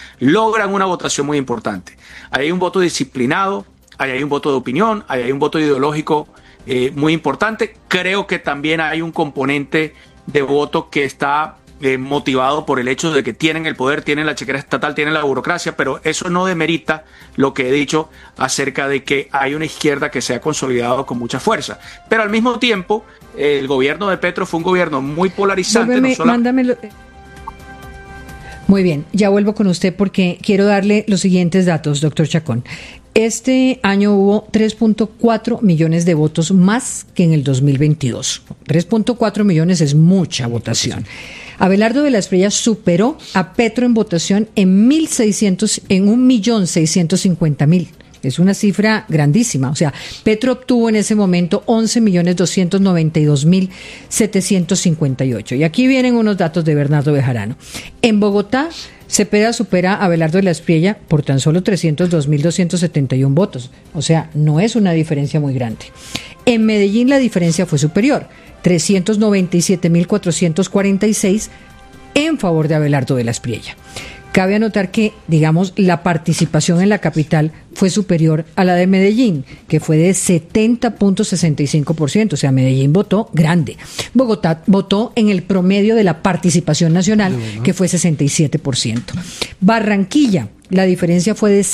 logran una votación muy importante. Ahí hay un voto disciplinado, ahí hay un voto de opinión, ahí hay un voto ideológico muy importante. Creo que también hay un componente de voto que está motivado por el hecho de que tienen el poder, tienen la chequera estatal, tienen la burocracia, pero eso no demerita lo que he dicho acerca de que hay una izquierda que se ha consolidado con mucha fuerza. Pero al mismo tiempo, el gobierno de Petro fue un gobierno muy polarizante. Mándamelo. Muy bien, ya vuelvo con usted porque quiero darle los siguientes datos, doctor Chacón. Este año hubo 3.4 millones de votos más que en el 2022. 3.4 millones es mucha votación. Abelardo de la Espriella superó a Petro en votación en 1.650.000. Es una cifra grandísima. O sea, Petro obtuvo en ese momento 11.292.758. Y aquí vienen unos datos de Bernardo Bejarano. En Bogotá, Cepeda supera a Abelardo de la Espriella por tan solo 302.271 votos. O sea, no es una diferencia muy grande. En Medellín la diferencia fue superior, 397.446 en favor de Abelardo de la Espriella. Cabe anotar que, digamos, la participación en la capital fue superior a la de Medellín, que fue de 70.65%, o sea, Medellín votó grande. Bogotá votó en el promedio de la participación nacional, que fue 67%. Barranquilla, la diferencia fue de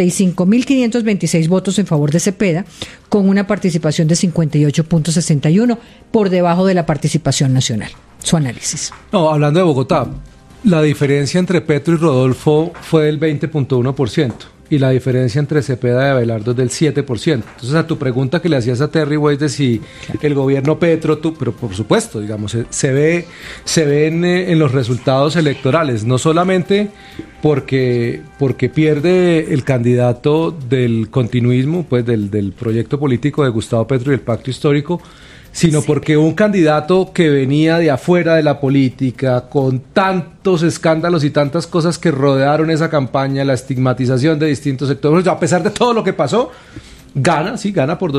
65.526 votos en favor de Cepeda, con una participación de 58.61, por debajo de la participación nacional. Su análisis. No, hablando de Bogotá, la diferencia entre Petro y Rodolfo fue del 20.1% y la diferencia entre Cepeda y Abelardo es del 7%. Entonces, a tu pregunta que le hacías a Terry Weiss de si el gobierno Petro, pero por supuesto, digamos, se ve en los resultados electorales, no solamente porque pierde el candidato del continuismo, pues del proyecto político de Gustavo Petro y el pacto histórico, sino porque un candidato que venía de afuera de la política, con tantos escándalos y tantas cosas que rodearon esa campaña, la estigmatización de distintos sectores, a pesar de todo lo que pasó, gana por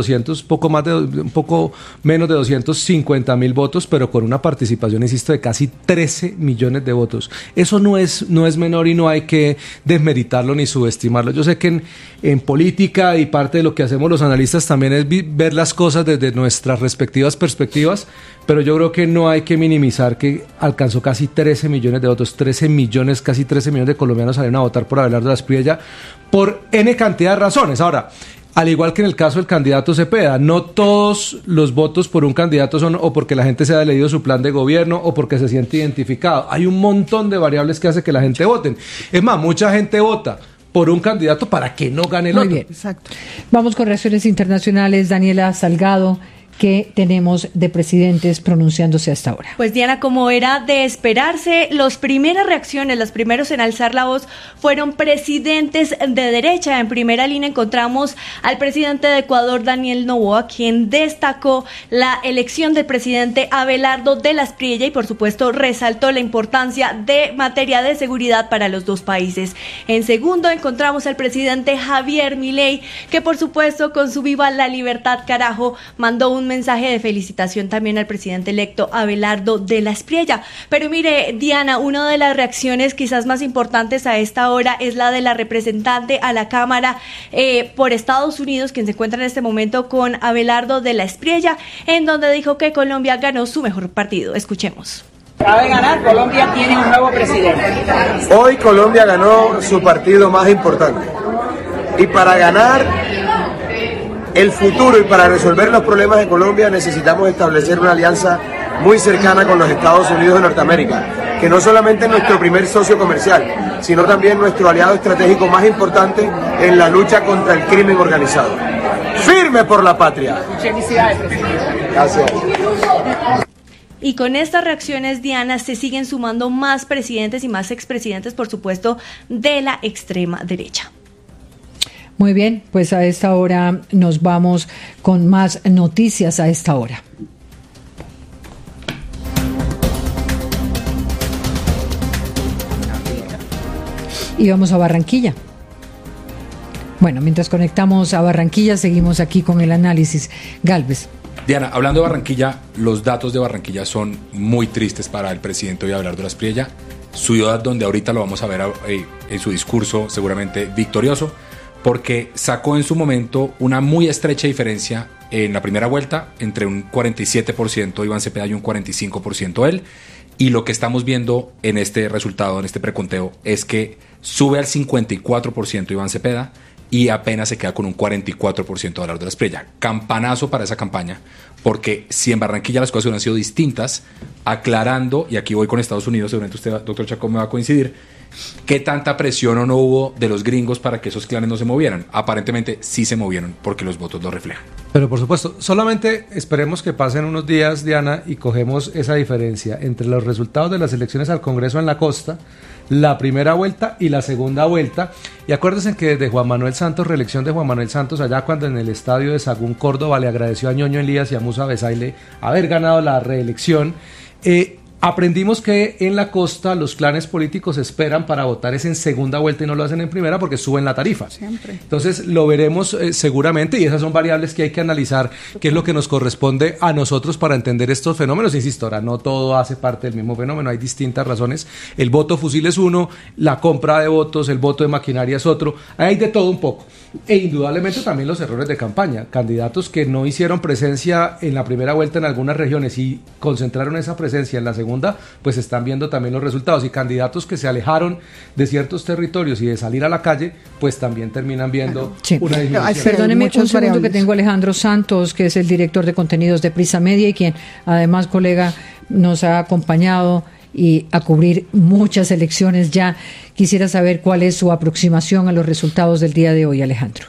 un poco menos de 250.000 votos, pero con una participación, insisto, de casi 13 millones de votos. Eso no es menor y no hay que desmeritarlo ni subestimarlo. Yo sé que en política, y parte de lo que hacemos los analistas también es ver las cosas desde nuestras respectivas perspectivas, pero yo creo que no hay que minimizar que alcanzó casi 13 millones de votos, casi 13 millones de colombianos salieron a votar por Abelardo de la Espriella por N cantidad de razones. Ahora, al igual que en el caso del candidato Cepeda, no todos los votos por un candidato son o porque la gente se haya leído su plan de gobierno o porque se siente identificado. Hay un montón de variables que hace que la gente vote. Es más, mucha gente vota por un candidato para que no gane el otro. Muy bien, exacto. Vamos con reacciones internacionales. Daniela Salgado, ¿qué tenemos de presidentes pronunciándose hasta ahora? Pues Diana, como era de esperarse, las primeras reacciones, los primeros en alzar la voz fueron presidentes de derecha. En primera línea encontramos al presidente de Ecuador, Daniel Noboa, quien destacó la elección del presidente Abelardo de la Espriella y por supuesto resaltó la importancia de materia de seguridad para los dos países. En segundo encontramos al presidente Javier Milei, que por supuesto con su Viva la Libertad carajo mandó un mensaje de felicitación también al presidente electo Abelardo de la Espriella. Pero mire, Diana, una de las reacciones quizás más importantes a esta hora es la de la representante a la Cámara por Estados Unidos, quien se encuentra en este momento con Abelardo de la Espriella, en donde dijo que Colombia ganó su mejor partido. Escuchemos. Acaba de ganar, Colombia tiene un nuevo presidente. Hoy Colombia ganó su partido más importante. Y para ganar el futuro y para resolver los problemas de Colombia necesitamos establecer una alianza muy cercana con los Estados Unidos de Norteamérica, que no solamente es nuestro primer socio comercial, sino también nuestro aliado estratégico más importante en la lucha contra el crimen organizado. ¡Firme por la patria! Felicidades, presidente. Gracias. Y con estas reacciones, Diana, se siguen sumando más presidentes y más expresidentes, por supuesto, de la extrema derecha. Muy bien, pues a esta hora nos vamos con más noticias a esta hora. Y vamos a Barranquilla. Bueno, mientras conectamos a Barranquilla, seguimos aquí con el análisis. Gálvez. Diana, hablando de Barranquilla, los datos de Barranquilla son muy tristes para el presidente hoy, Abelardo de la Espriella. ciudad donde ahorita lo vamos a ver en su discurso seguramente victorioso, porque sacó en su momento una muy estrecha diferencia en la primera vuelta entre un 47% Iván Cepeda y un 45% él, y lo que estamos viendo en este resultado, en este preconteo, es que sube al 54% Iván Cepeda y apenas se queda con un 44% de Abelardo de la Espriella. Campanazo para esa campaña, porque si en Barranquilla las cosas hubieran sido distintas, aclarando, y aquí voy con Estados Unidos, seguramente usted, doctor Chacón, me va a coincidir, ¿qué tanta presión o no hubo de los gringos para que esos clanes no se movieran? Aparentemente sí se movieron, porque los votos lo reflejan. Pero por supuesto, solamente esperemos que pasen unos días, Diana, y cogemos esa diferencia entre los resultados de las elecciones al Congreso en la costa, la primera vuelta y la segunda vuelta. Y acuérdense que desde Juan Manuel Santos, reelección de Juan Manuel Santos, allá cuando en el estadio de Sagún, Córdoba, le agradeció a Ñoño Elías y a Musa Besaile haber ganado la reelección, aprendimos que en la costa los clanes políticos esperan para votar es en segunda vuelta y no lo hacen en primera porque suben la tarifa. Siempre. Entonces lo veremos seguramente, y esas son variables que hay que analizar, qué es lo que nos corresponde a nosotros para entender estos fenómenos. Insisto, ahora no todo hace parte del mismo fenómeno, hay distintas razones. El voto fusil es uno, la compra de votos, el voto de maquinaria es otro, hay de todo un poco. E indudablemente también los errores de campaña, candidatos que no hicieron presencia en la primera vuelta en algunas regiones y concentraron esa presencia en la segunda, pues están viendo también los resultados, y candidatos que se alejaron de ciertos territorios y de salir a la calle, pues también terminan viendo una disminución. Perdóneme un segundo, que tengo a Alejandro Santos, que es el director de contenidos de Prisa Media y quien además, colega, nos ha acompañado y a cubrir muchas elecciones ya. Quisiera saber cuál es su aproximación a los resultados del día de hoy, Alejandro.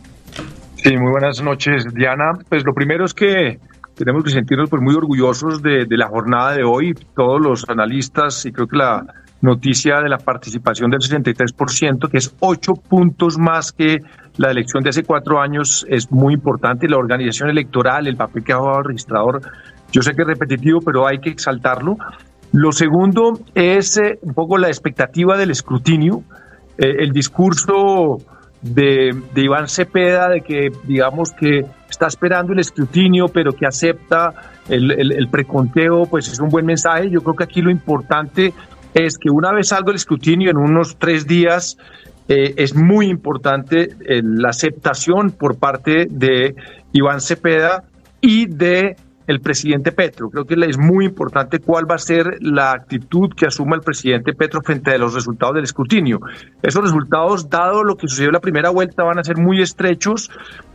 Sí, muy buenas noches, Diana. Pues lo primero es que tenemos que sentirnos pues muy orgullosos de la jornada de hoy, todos los analistas, y creo que la noticia de la participación del 63%, que es 8 puntos más que la elección de hace 4 años, es muy importante. La organización electoral, el papel que ha jugado el registrador, yo sé que es repetitivo, pero hay que exaltarlo. Lo segundo es un poco la expectativa del escrutinio, el discurso de Iván Cepeda, de que digamos que está esperando el escrutinio, pero que acepta el preconteo, pues es un buen mensaje. Yo creo que aquí lo importante es que una vez salga el escrutinio, en unos 3 días, es muy importante la aceptación por parte de Iván Cepeda y de el presidente Petro. Creo que es muy importante cuál va a ser la actitud que asuma el presidente Petro frente a los resultados del escrutinio. Esos resultados, dado lo que sucedió en la primera vuelta, van a ser muy estrechos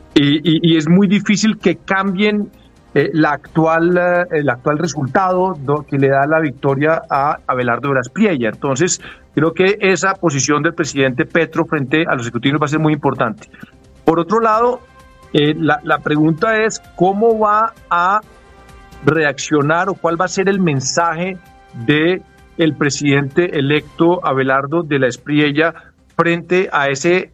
y es muy difícil que cambien el actual resultado que le da la victoria a Abelardo de la Espriella. Entonces, creo que esa posición del presidente Petro frente a los escrutinios va a ser muy importante. Por otro lado, la pregunta es cómo va a reaccionar o cuál va a ser el mensaje de el presidente electo Abelardo de la Espriella frente a ese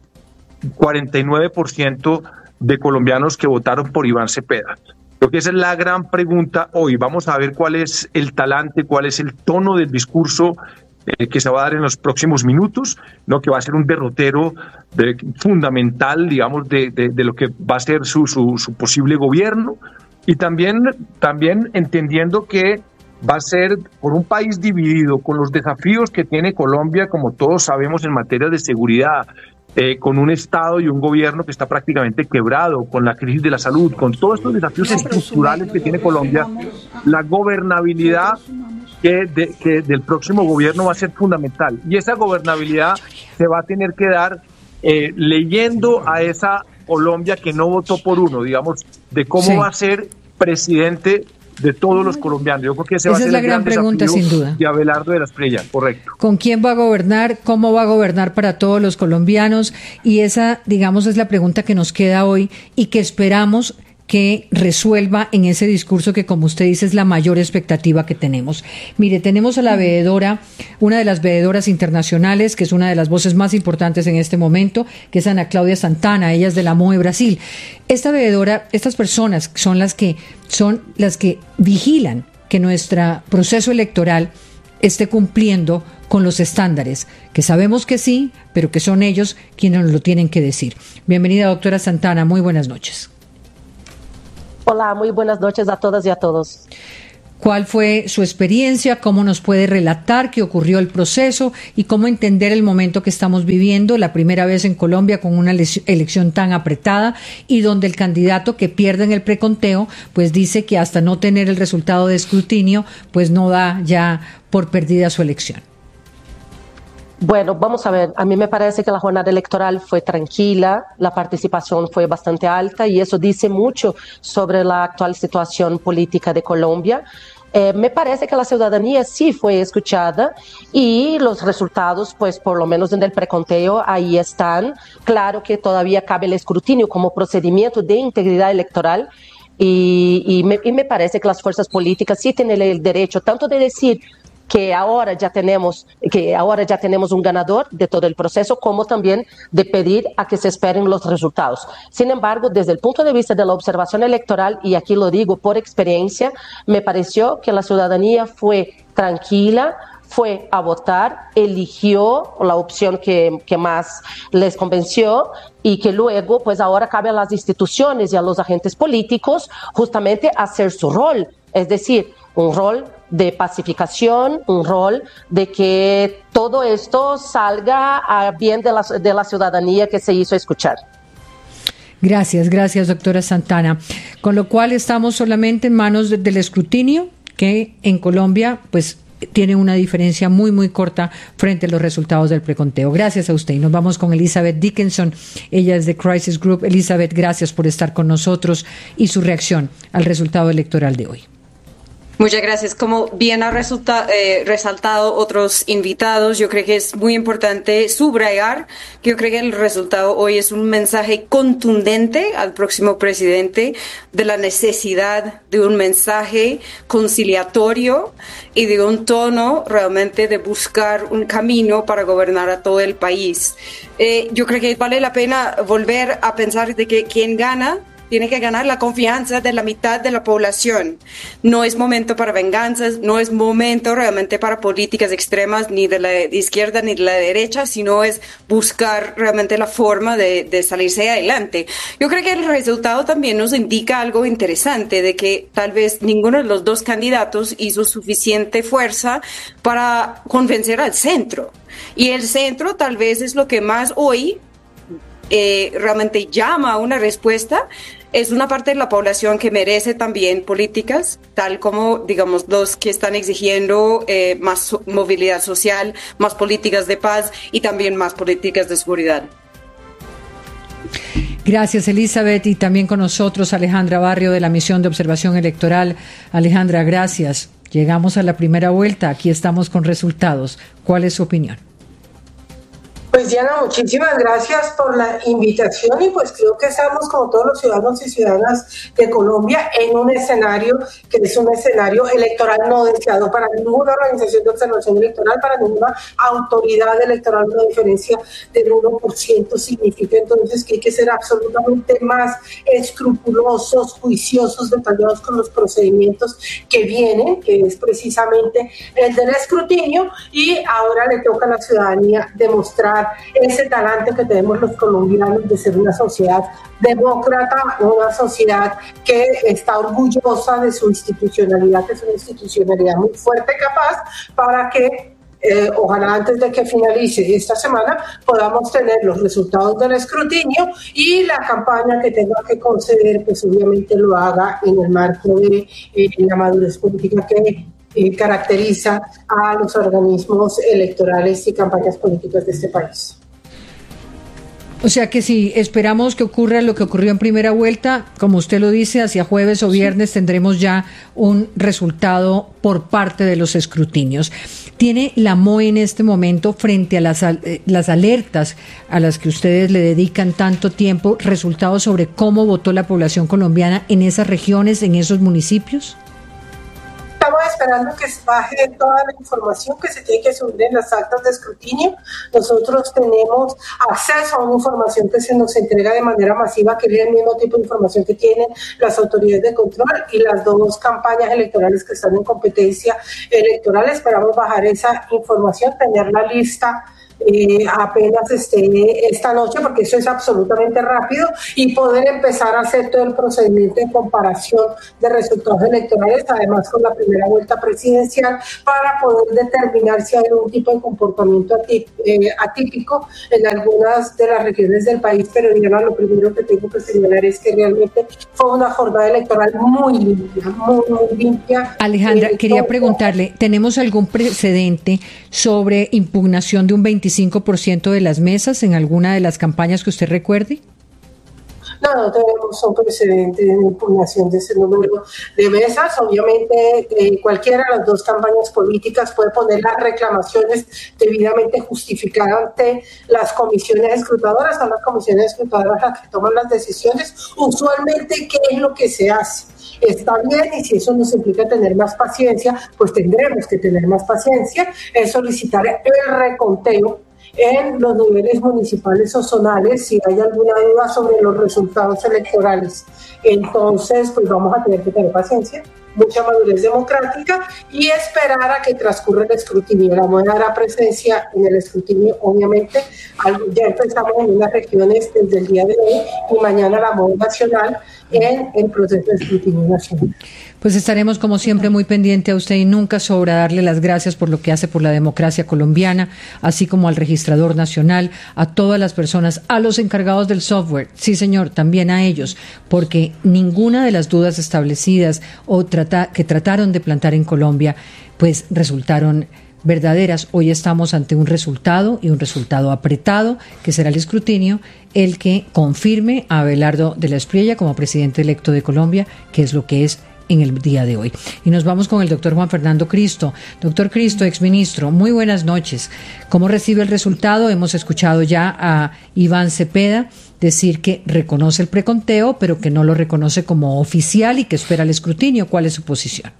49% de colombianos que votaron por Iván Cepeda. Creo que esa es la gran pregunta hoy. Vamos a ver cuál es el talante, cuál es el tono del discurso que se va a dar en los próximos minutos, ¿no? Que va a ser un derrotero fundamental, digamos, de lo que va a ser su posible gobierno. Y también entendiendo que va a ser por un país dividido, con los desafíos que tiene Colombia, como todos sabemos, en materia de seguridad, con un Estado y un gobierno que está prácticamente quebrado, con la crisis de la salud, con todos estos desafíos estructurales que tiene Colombia, la gobernabilidad que del próximo gobierno va a ser fundamental. Y esa gobernabilidad se va a tener que dar leyendo a esa Colombia que no votó por uno, digamos, de cómo va a ser presidente de todos los colombianos. Yo creo que esa va a ser la gran pregunta, sin duda. De Abelardo de la Espriella, correcto. ¿Con quién va a gobernar? ¿Cómo va a gobernar para todos los colombianos? Y esa, digamos, es la pregunta que nos queda hoy y que esperamos que resuelva en ese discurso que, como usted dice, es la mayor expectativa que tenemos. Mire, tenemos a la veedora, una de las veedoras internacionales, que es una de las voces más importantes en este momento, que es Ana Claudia Santana, ella es de la MOE Brasil. Esta veedora, estas personas son las que vigilan que nuestro proceso electoral esté cumpliendo con los estándares, que sabemos que sí, pero que son ellos quienes nos lo tienen que decir. Bienvenida, doctora Santana, muy buenas noches. Hola, muy buenas noches a todas y a todos. ¿Cuál fue su experiencia? ¿Cómo nos puede relatar qué ocurrió el proceso y cómo entender el momento que estamos viviendo, la primera vez en Colombia con una elección tan apretada y donde el candidato que pierde en el preconteo pues dice que hasta no tener el resultado de escrutinio pues no da ya por perdida su elección? Bueno, vamos a ver, a mí me parece que la jornada electoral fue tranquila, la participación fue bastante alta y eso dice mucho sobre la actual situación política de Colombia. Me parece que la ciudadanía sí fue escuchada y los resultados, pues por lo menos en el preconteo, ahí están. Claro que todavía cabe el escrutinio como procedimiento de integridad electoral y me parece que las fuerzas políticas sí tienen el derecho tanto de decir que ahora ya tenemos un ganador de todo el proceso, como también de pedir a que se esperen los resultados. Sin embargo, desde el punto de vista de la observación electoral, y aquí lo digo por experiencia, me pareció que la ciudadanía fue tranquila, fue a votar, eligió la opción que más les convenció y que luego, pues ahora cabe a las instituciones y a los agentes políticos justamente hacer su rol, es decir, un rol de pacificación, un rol de que todo esto salga a bien de la ciudadanía que se hizo escuchar. Gracias, doctora Santana. Con lo cual estamos solamente en manos del escrutinio, que en Colombia pues tiene una diferencia muy, muy corta frente a los resultados del preconteo. Gracias a usted. Y nos vamos con Elizabeth Dickinson. Ella es de Crisis Group. Elizabeth, gracias por estar con nosotros y su reacción al resultado electoral de hoy. Muchas gracias. Como bien ha resaltado otros invitados, yo creo que es muy importante subrayar que yo creo que el resultado hoy es un mensaje contundente al próximo presidente de la necesidad de un mensaje conciliatorio y de un tono realmente de buscar un camino para gobernar a todo el país. Yo creo que vale la pena volver a pensar de que quien gana tiene que ganar la confianza de la mitad de la población. No es momento para venganzas, no es momento realmente para políticas extremas ni de la izquierda ni de la derecha, sino es buscar realmente la forma de salirse adelante. Yo creo que el resultado también nos indica algo interesante, de que tal vez ninguno de los dos candidatos hizo suficiente fuerza para convencer al centro. Y el centro tal vez es lo que más hoy realmente llama a una respuesta. Es una parte de la población que merece también políticas, tal como, digamos, los que están exigiendo más movilidad social, más políticas de paz y también más políticas de seguridad. Gracias, Elizabeth, y también con nosotros Alejandra Barrio de la Misión de Observación Electoral. Alejandra, gracias. Llegamos a la primera vuelta, aquí estamos con resultados. ¿Cuál es su opinión? Pues Diana, muchísimas gracias por la invitación y pues creo que estamos, como todos los ciudadanos y ciudadanas de Colombia, en un escenario que es un escenario electoral no deseado para ninguna organización de observación electoral, para ninguna autoridad electoral. Una diferencia del 1% significa entonces que hay que ser absolutamente más escrupulosos, juiciosos, detallados con los procedimientos que vienen, que es precisamente el del escrutinio, y ahora le toca a la ciudadanía demostrar ese talante que tenemos los colombianos de ser una sociedad demócrata, una sociedad que está orgullosa de su institucionalidad, que es una institucionalidad muy fuerte y capaz, para que ojalá antes de que finalice esta semana podamos tener los resultados del escrutinio y la campaña que tenga que conceder, pues obviamente lo haga en el marco de la madurez política que caracteriza a los organismos electorales y campañas políticas de este país. O sea que si esperamos que ocurra lo que ocurrió en primera vuelta, como usted lo dice, hacia jueves o viernes tendremos ya un resultado por parte de los escrutinios. ¿Tiene la MOE en este momento, frente a las alertas a las que ustedes le dedican tanto tiempo, resultados sobre cómo votó la población colombiana en esas regiones, en esos municipios? Estamos esperando que baje toda la información que se tiene que subir en las actas de escrutinio. Nosotros tenemos acceso a una información que se nos entrega de manera masiva, que es el mismo tipo de información que tienen las autoridades de control y las dos campañas electorales que están en competencia electoral. Esperamos bajar esa información, tener la lista apenas esté esta noche, porque eso es absolutamente rápido, y poder empezar a hacer todo el procedimiento de comparación de resultados electorales, además con la primera vuelta presidencial, para poder determinar si hay algún tipo de comportamiento atípico en algunas de las regiones del país. Pero Diana, lo primero que tengo que señalar es que realmente fue una jornada electoral muy limpia, muy limpia. Alejandra, quería preguntarle, ¿tenemos algún precedente sobre impugnación de un 25% de las mesas en alguna de las campañas que usted recuerde? No tenemos un precedente de impugnación de ese número de mesas. Obviamente, cualquiera de las dos campañas políticas puede poner las reclamaciones debidamente justificadas ante las comisiones escrutadoras. Son las comisiones escrutadoras las que toman las decisiones. Usualmente, ¿qué es lo que se hace? Está bien, y si eso nos implica tener más paciencia, pues tendremos que tener más paciencia, es solicitar el reconteo en los niveles municipales o zonales si hay alguna duda sobre los resultados electorales. Entonces, pues vamos a tener que tener paciencia, mucha madurez democrática y esperar a que transcurra el escrutinio. La moneda hará presencia en el escrutinio, obviamente. Ya empezamos en unas regiones desde el día de hoy y mañana la moneda nacional en el proceso de escrutinio nacional. Pues estaremos como siempre muy pendiente a usted y nunca sobra darle las gracias por lo que hace por la democracia colombiana, así como al registrador nacional, a todas las personas, a los encargados del software, sí señor, también a ellos, porque ninguna de las dudas establecidas o que trataron de plantar en Colombia, pues resultaron verdaderas. Hoy estamos ante un resultado y un resultado apretado, que será el escrutinio, el que confirme a Abelardo de la Espriella como presidente electo de Colombia, que es lo que es en el día de hoy. Y nos vamos con el doctor Juan Fernando Cristo. Doctor Cristo, exministro, muy buenas noches. ¿Cómo recibe el resultado? Hemos escuchado ya a Iván Cepeda decir que reconoce el preconteo, pero que no lo reconoce como oficial y que espera el escrutinio. ¿Cuál es su posición?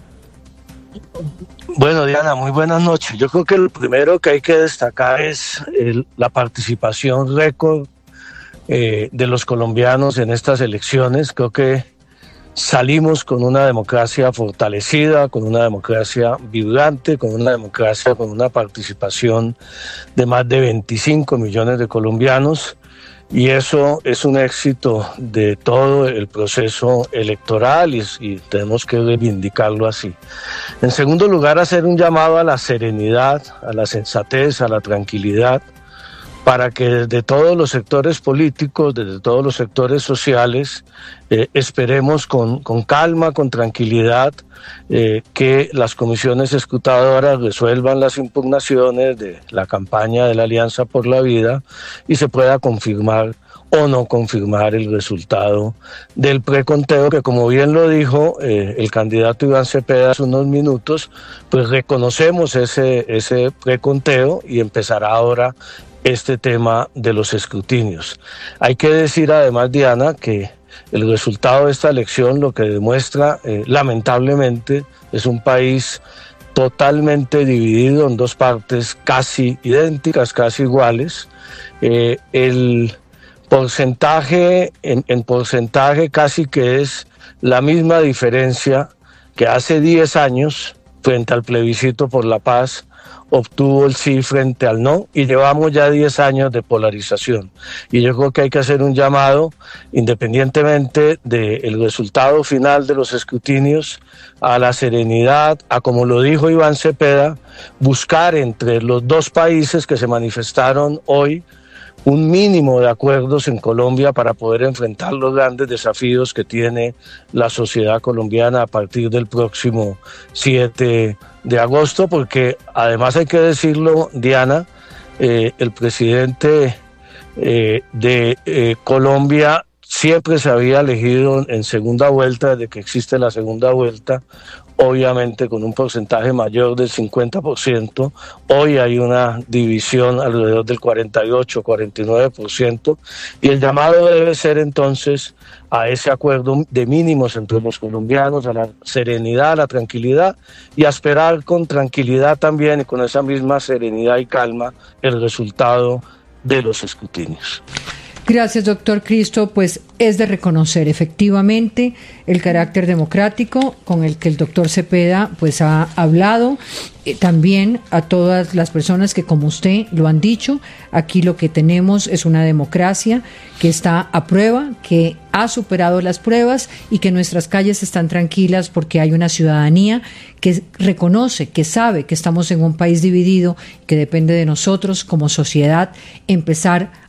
Bueno, Diana, muy buenas noches. Yo creo que lo primero que hay que destacar es la participación récord de los colombianos en estas elecciones. Creo que salimos con una democracia fortalecida, con una democracia vibrante, con una democracia con una participación de más de 25 millones de colombianos, y eso es un éxito de todo el proceso electoral y tenemos que reivindicarlo así. En segundo lugar, hacer un llamado a la serenidad, a la sensatez, a la tranquilidad, para que desde todos los sectores políticos, desde todos los sectores sociales, esperemos con calma, con tranquilidad, que las comisiones escrutadoras resuelvan las impugnaciones de la campaña de la Alianza por la Vida y se pueda confirmar o no confirmar el resultado del preconteo, que como bien lo dijo el candidato Iván Cepeda hace unos minutos, pues reconocemos ese preconteo y empezará ahora este tema de los escrutinios. Hay que decir además, Diana, que el resultado de esta elección lo que demuestra, lamentablemente, es un país totalmente dividido en dos partes casi idénticas, casi iguales. El porcentaje, en porcentaje casi que es la misma diferencia que hace 10 años frente al plebiscito por la paz obtuvo el sí frente al no, y llevamos ya 10 años de polarización. Y yo creo que hay que hacer un llamado, independientemente del resultado final de los escrutinios, a la serenidad, a, como lo dijo Iván Cepeda, buscar entre los dos países que se manifestaron hoy un mínimo de acuerdos en Colombia para poder enfrentar los grandes desafíos que tiene la sociedad colombiana a partir del próximo 7 de agosto, porque además hay que decirlo, Diana, el presidente de Colombia siempre se había elegido en segunda vuelta, desde que existe la segunda vuelta, obviamente con un porcentaje mayor del 50%. Hoy hay una división alrededor del 48-49%, y el llamado debe ser entonces a ese acuerdo de mínimos entre los colombianos, a la serenidad, a la tranquilidad, y a esperar con tranquilidad también y con esa misma serenidad y calma el resultado de los escrutinios. Gracias, doctor Cristo. Pues es de reconocer efectivamente el carácter democrático con el que el doctor Cepeda pues ha hablado. También a todas las personas que, como usted lo han dicho, aquí lo que tenemos es una democracia que está a prueba, que ha superado las pruebas y que nuestras calles están tranquilas porque hay una ciudadanía que reconoce, que sabe que estamos en un país dividido, que depende de nosotros como sociedad empezar